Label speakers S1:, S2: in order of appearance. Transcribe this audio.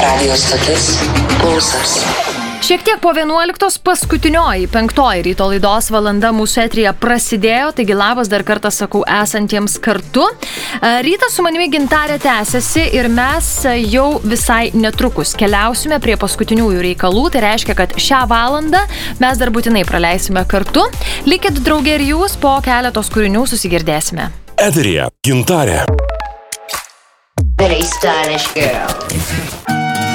S1: Radio stotis Pulsas.
S2: Šiek tiek po 11 paskutinioji 5 ryto laidos valanda mūsų eteryje prasidėjo, taigi labas dar kartą sakau esantiems kartu. Rytas su manimi Gintarė tęsiasi ir mes jau visai netrukus keliausime prie paskutiniųjų reikalų, tai reiškia, kad šią valandą mes dar būtinai praleisime kartu. Likit drauge ir jūs, po keletos kūrinių susigirdėsime.
S3: Eteryje Gintarė.
S1: Very stylish girl.